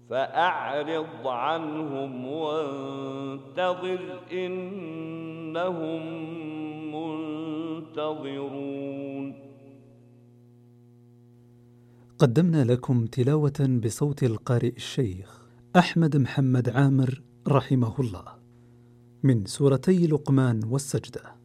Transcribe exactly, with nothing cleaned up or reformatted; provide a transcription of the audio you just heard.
فأعرض عنهم وانتظر إنهم منتظرون. قدمنا لكم تلاوة بصوت القارئ الشيخ أحمد محمد عامر رحمه الله من سورتي لقمان والسجدة.